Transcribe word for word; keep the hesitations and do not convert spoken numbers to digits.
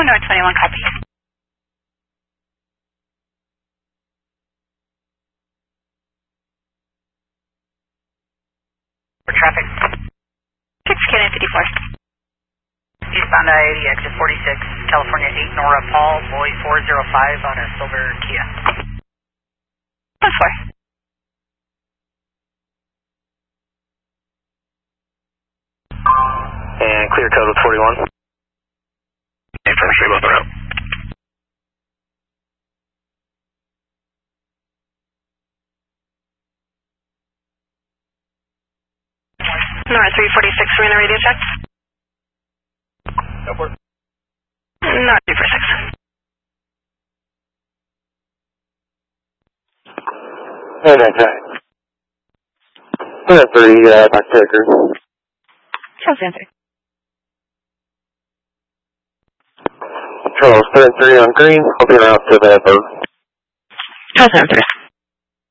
One North twenty-one, copy. For traffic. six K nine fifty-four. Eastbound I eighty, exit forty-six, California eight, Nora Paul, boy four zero five on a silver Kia. One four. And clear code with forty-one. Information about the route. Nora three forty-six, we're in a radio check. Airport. Nora three forty-six. Hey, that's right. That's three, uh, back taker. Charles answer. Charles, three on green. I'll be around to that, though. Charles answer.